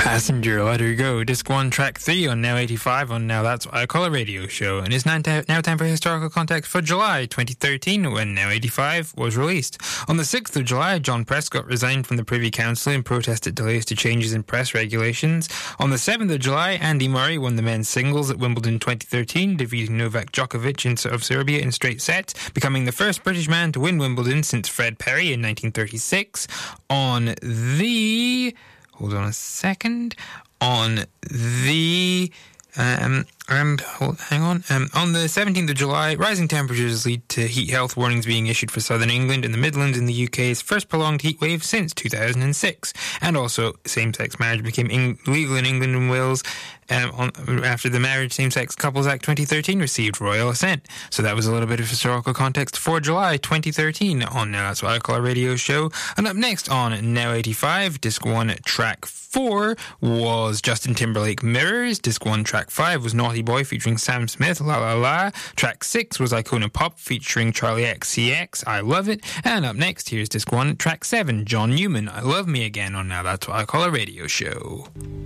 Passenger, Let Her Go, Disc 1, Track 3 on Now 85 on Now That's What I Call a Radio Show. And it's now time for historical context for July 2013 when Now 85 was released. On the 6th of July, John Prescott resigned from the Privy Council in protest at delays to changes in press regulations. On the 7th of July, Andy Murray won the men's singles at Wimbledon 2013, defeating Novak Djokovic of Serbia in straight sets, becoming the first British man to win Wimbledon since Fred Perry in 1936. On the... Hold on a second. On the... hang on. On the 17th of July, rising temperatures lead to heat health warnings being issued for southern England and the Midlands in the UK's first prolonged heat wave since 2006. And also, same-sex marriage became legal in England and Wales after the Marriage Same-Sex Couples Act 2013 received royal assent. So that was a little bit of historical context for July 2013 on Now That's What I Call a Radio Show. And up next on Now 85, Disc 1, Track 4 was Justin Timberlake Mirrors. Disc 1, Track 5 was Naughty Boy featuring Sam Smith, La La La. Track 6 was Icona Pop featuring Charlie XCX, I Love It. And up next, here's Disc 1, Track 7, John Newman, I Love Me Again on Now That's What I Call a Radio Show.